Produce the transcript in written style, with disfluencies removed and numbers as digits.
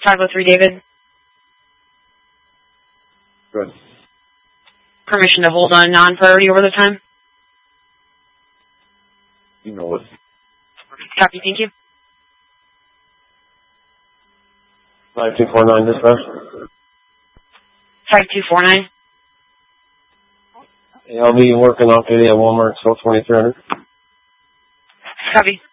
503 David. Good. Permission to hold on non-priority over the time. You know it. Copy, thank you. 5249 dispatch. 5249. I'll be working off duty at Walmart, so 2300. Copy.